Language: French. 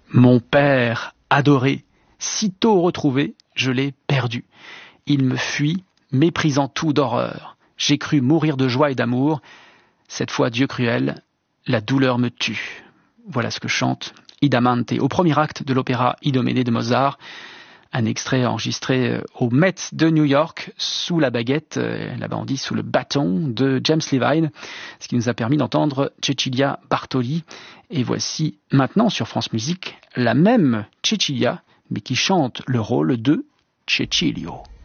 Mon père adoré, sitôt retrouvé, je l'ai perdu. Il me fuit, méprisant tout d'horreur. J'ai cru mourir de joie et d'amour. Cette fois, Dieu cruel, la douleur me tue. Voilà ce que chante Idamante au premier acte de l'opéra Idoménée de Mozart. Un extrait enregistré au Met de New York sous la baguette, là-bas on dit sous le bâton de James Levine, ce qui nous a permis d'entendre Cecilia Bartoli. Et voici maintenant sur France Musique la même Cecilia, mais qui chante le rôle de Cecilio.